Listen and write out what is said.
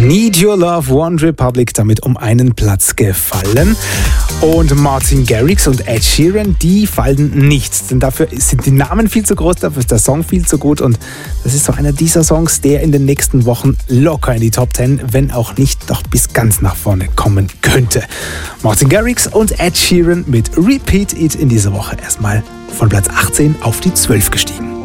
Need Your Love, One Republic, damit um einen Platz gefallen. Und Martin Garrix und Ed Sheeran, die fallen nicht. Denn dafür sind die Namen viel zu groß, dafür ist der Song viel zu gut. Und das ist so einer dieser Songs, der in den nächsten Wochen locker in die Top 10, wenn auch nicht noch bis ganz nach vorne kommen könnte. Martin Garrix und Ed Sheeran mit Repeat It in dieser Woche erstmal von Platz 18 auf die 12 gestiegen.